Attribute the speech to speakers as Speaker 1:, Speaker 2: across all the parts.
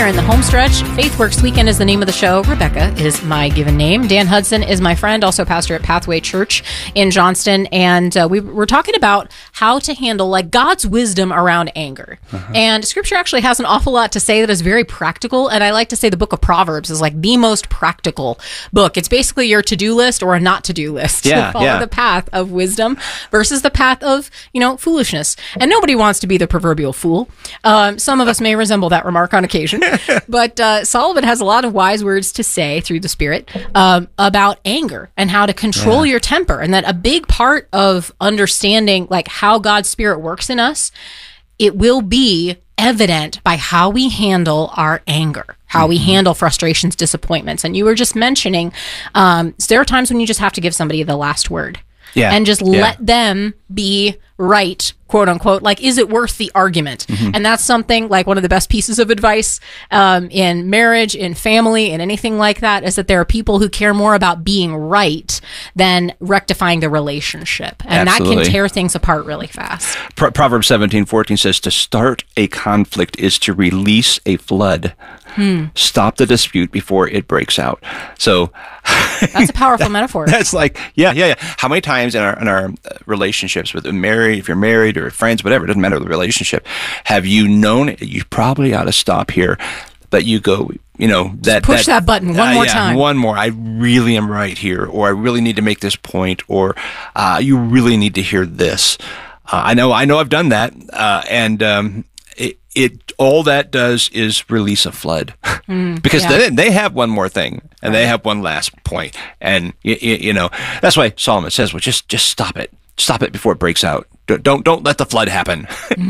Speaker 1: are in the home stretch. FaithWorks Weekend is the name of the show. Rebecca is my given name. Dan Hudson is my friend, also pastor at Pathway Church in Johnston. And we're talking about how to handle like God's wisdom around anger. And Scripture actually has an awful lot to say that is very practical. And I like to say the book of Proverbs is like the most practical book. It's basically your to-do list or a not to-do list. To follow the path of wisdom versus the path of, foolishness. And nobody wants to be the proverbial fool. Some of us may resemble that remark on occasion. But Solomon has a lot of wise words to say through the Spirit about anger and how to control your temper. And that a big part of understanding like how God's Spirit works in us, it will be evident by how we handle our anger, how we handle frustrations, disappointments. And you were just mentioning, there are times when you just have to give somebody the last word. And just let them be right, quote unquote. Like, is it worth the argument? And that's something like one of the best pieces of advice in marriage, in family, in anything like that, is that there are people who care more about being right than rectifying the relationship. And that can tear things apart really fast.
Speaker 2: Proverbs 17:14 says, to start a conflict is to release a flood. Stop the dispute before it breaks out. So
Speaker 1: that's a powerful metaphor.
Speaker 2: That's like, How many times in our relationships with if you're married or friends, whatever, it doesn't matter the relationship, have you known you probably ought to stop here, but you go,
Speaker 1: push that button one more time.
Speaker 2: One more. I really am right here, or I really need to make this point, or you really need to hear this. I know I've done that, and it all that does is release a flood because then they have one more thing and they have one last point, and that's why Solomon says, well, just stop it before it breaks out. Don't let the flood happen.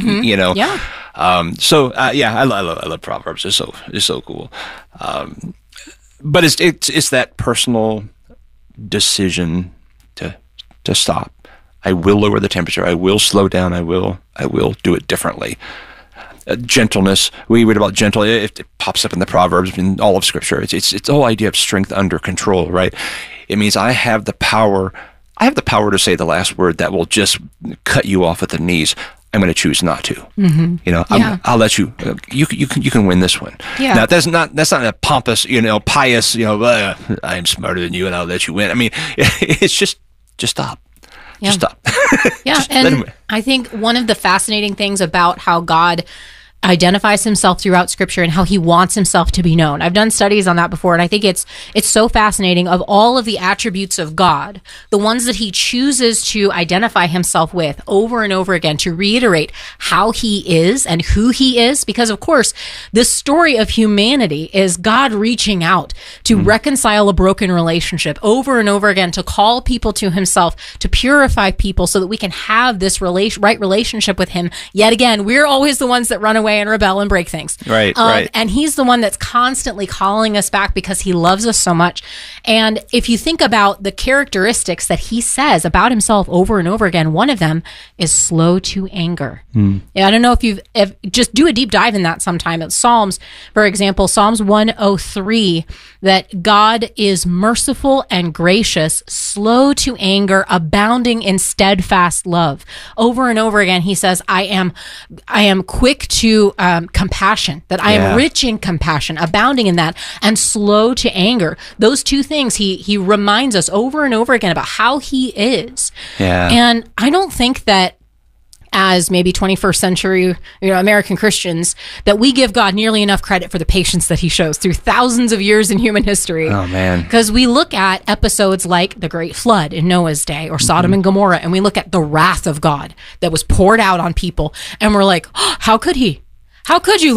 Speaker 2: I love Proverbs. It's so cool. But it's that personal decision to stop. I will lower the temperature. I will slow down. I will do it differently. Gentleness. We read about gentle. It pops up in the Proverbs in all of Scripture. It's the whole idea of strength under control, right? It means I have the power. I have the power to say the last word that will just cut you off at the knees. I'm going to choose not to. I'll let you. You can win this one. Yeah. Now that's not a pompous, pious. I'm smarter than you, and I'll let you win. I mean, it's just stop. Just stop.
Speaker 1: And I think one of the fascinating things about how God identifies himself throughout Scripture and how he wants himself to be known. I've done studies on that before, and I think it's so fascinating. Of all of the attributes of God, the ones that he chooses to identify himself with over and over again, to reiterate how he is and who he is, because of course, this story of humanity is God reaching out to reconcile a broken relationship over and over again, to call people to himself, to purify people so that we can have this right relationship with him. Yet again, we're always the ones that run away and rebel and break things.
Speaker 2: Right.
Speaker 1: And he's the one that's constantly calling us back because he loves us so much. And if you think about the characteristics that he says about himself over and over again, one of them is slow to anger. Yeah, I don't know if just do a deep dive in that sometime. It's Psalms, for example, Psalms 103, that God is merciful and gracious, slow to anger, abounding in steadfast love. Over and over again, he says, I am quick to compassion, that I am rich in compassion, abounding in that, and slow to anger. Those two things, he reminds us over and over again about how he is. Yeah. And I don't think that as maybe 21st century American Christians, that we give God nearly enough credit for the patience that he shows through thousands of years in human history.
Speaker 2: Oh, man.
Speaker 1: Because we look at episodes like the Great Flood in Noah's day, or Sodom and Gomorrah, and we look at the wrath of God that was poured out on people, and we're like, oh, how could he? How could you,